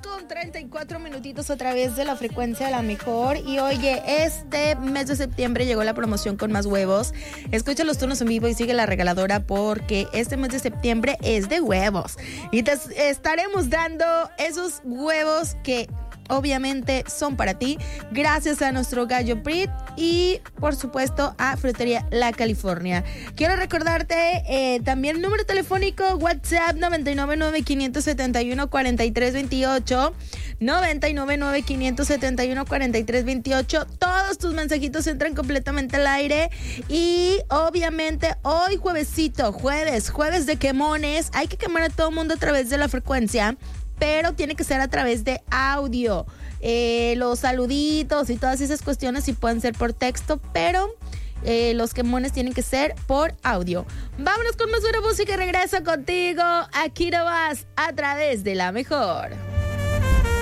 con 34 minutitos a través de la frecuencia de la mejor. Y oye, este mes de septiembre llegó la promoción con más huevos. Escucha los turnos en vivo y sigue la regaladora porque este mes de septiembre es de huevos. Y te estaremos dando esos huevos que obviamente son para ti, gracias a nuestro Gallo Prit y por supuesto a Frutería La California. Quiero recordarte también número telefónico WhatsApp 999-571-4328 999-571-4328. Todos tus mensajitos entran completamente al aire y obviamente hoy jueves de quemones, hay que quemar a todo el mundo a través de la frecuencia, pero tiene que ser a través de audio. Los saluditos y todas esas cuestiones sí pueden ser por texto, pero los quemones tienen que ser por audio. Vámonos con más buena música y regreso contigo. Aquí no vas a través de la mejor.